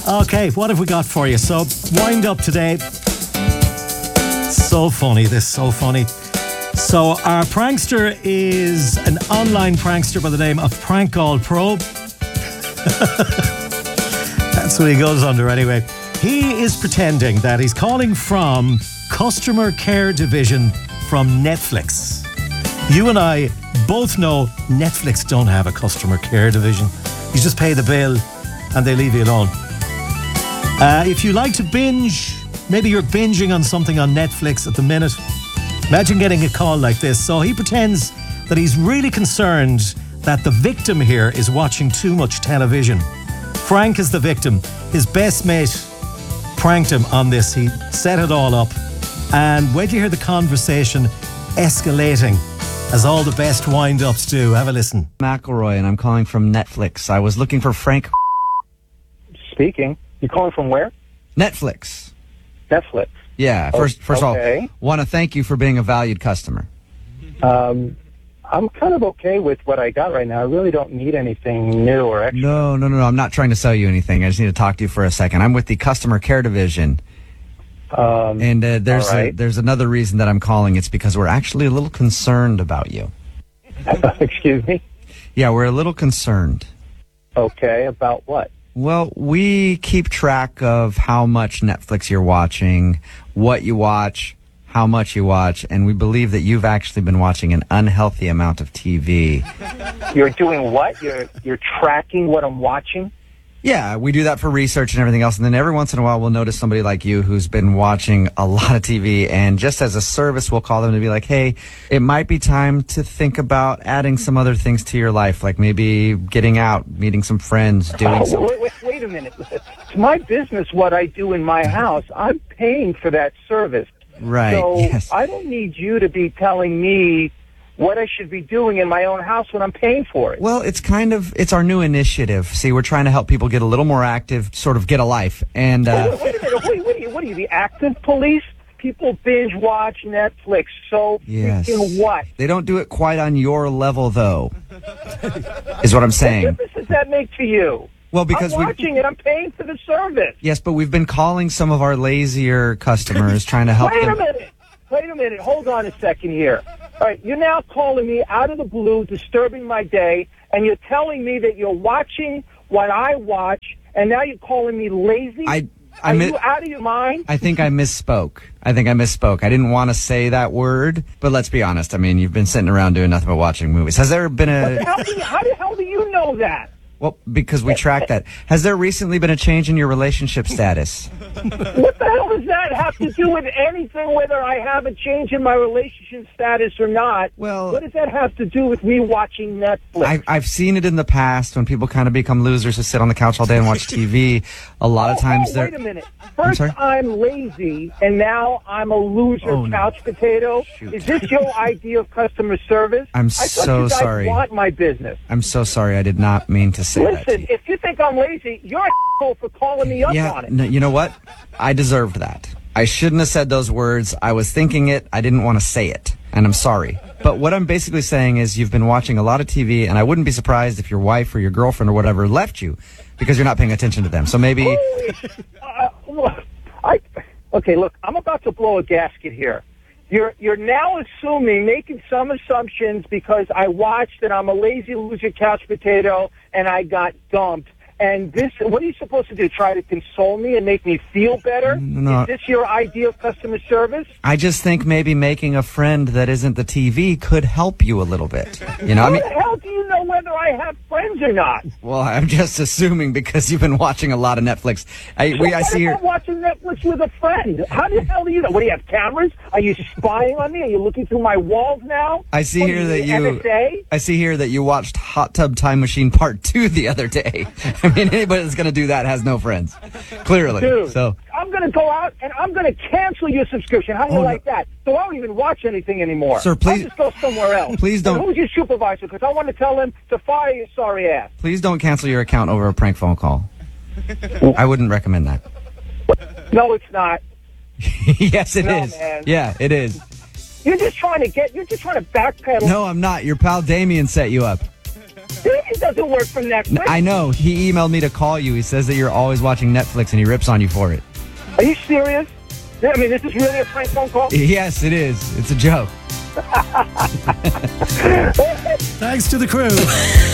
Okay, what have we got for you? So, wind up today. So funny, so funny. So, our prankster is an online prankster by the name of Prank Call Pro. That's what he goes under anyway. He is pretending that he's calling from customer care division from Netflix. You and I both know Netflix don't have a customer care division. You just pay the bill and they leave you alone. If you like to binge, maybe you're binging on something on Netflix at the minute. Imagine getting a call like this. So he pretends that he's really concerned that the victim here is watching too much television. Frank is the victim. His best mate pranked him on this. He set it all up. And when you hear the conversation escalating, as all the best wind-ups do, have a listen. McElroy, and I'm calling from Netflix. I was looking for Frank. Speaking. You calling from where? Netflix. Netflix. Yeah. First of all, want to thank you for being a valued customer. I'm kind of okay with what I got right now. I really don't need anything new or extra. No. I'm not trying to sell you anything. I just need to talk to you for a second. I'm with the customer care division. And there's another reason that I'm calling. It's because we're actually a little concerned about you. Excuse me? Yeah, we're a little concerned. Okay, about what? Well, we keep track of how much Netflix you're watching, what you watch, how much you watch, and we believe that you've actually been watching an unhealthy amount of TV. You're doing what? You're tracking what I'm watching? Yeah, we do that for research and everything else, and then every once in a while we'll notice somebody like you who's been watching a lot of TV, and just as a service we'll call them to be like, hey, it might be time to think about adding some other things to your life, like maybe getting out, meeting some friends, doing something. Wait a minute. It's my business what I do in my house. I'm paying for that service. Right, so yes. I don't need you to be telling me what I should be doing in my own house when I'm paying for it. Well, it's our new initiative. See, we're trying to help people get a little more active, sort of get a life. And wait a minute, what are you, the active police? People binge watch Netflix, so yes. Freaking what? They don't do it quite on your level, though, is what I'm saying. What difference does that make to you? Well, because I'm watching it, I'm paying for the service. Yes, but we've been calling some of our lazier customers, trying to help them. Wait a minute, hold on a second here. All right, you're now calling me out of the blue, disturbing my day, and you're telling me that you're watching what I watch, and now you're calling me lazy? Are you out of your mind? I think I misspoke. I didn't want to say that word, but let's be honest. I mean, you've been sitting around doing nothing but watching movies. Has there been a... How the hell do you know that? Well, because we track that. Has there recently been a change in your relationship status? What the hell does that have to do with anything, whether I have a change in my relationship status or not? Well, what does that have to do with me watching Netflix? I've seen it in the past when people kind of become losers who sit on the couch all day and watch TV. A lot of times they're... Wait a minute. First I'm lazy, and now I'm a loser couch potato. Shoot. Is this your idea of customer service? I'm so sorry. I want my business. I'm so sorry. I did not mean to say that. Listen, if you think I'm lazy, you're a for calling me up on it. No, you know what? I deserved that. I shouldn't have said those words. I was thinking it. I didn't want to say it. And I'm sorry. But what I'm basically saying is you've been watching a lot of TV, and I wouldn't be surprised if your wife or your girlfriend or whatever left you because you're not paying attention to them. So maybe... Okay, look, I'm about to blow a gasket here. You're now making some assumptions because I watched and I'm a lazy loser couch potato and I got dumped. And what are you supposed to do? Try to console me and make me feel better? No. Is this your idea of customer service? I just think maybe making a friend that isn't the TV could help you a little bit. You know, How the hell do you know whether I have friends or not? Well, I'm just assuming because you've been watching a lot of Netflix. I see here. I'm watching Netflix with a friend. How the hell do you know? What do you have, cameras? Are you spying on me? Are you looking through my walls now? I see here that NSA? I see here that you watched Hot Tub Time Machine Part 2 the other day. I mean, anybody that's going to do that has no friends, clearly. Dude, so I'm going to go out and I'm going to cancel your subscription. How do you like that? So I don't even watch anything anymore. Sir, please. I'll just go somewhere else. Please don't. And who's your supervisor? Because I want to tell him to fire your sorry ass. Please don't cancel your account over a prank phone call. I wouldn't recommend that. No, it's not. Yes, it is. Man. Yeah, it is. You're just trying to backpedal. No, I'm not. Your pal Damien set you up. Davey doesn't work for Netflix. I know. He emailed me to call you. He says that you're always watching Netflix and he rips on you for it. Are you serious? I mean, this is really a prank phone call? Yes, it is. It's a joke. Thanks to the crew.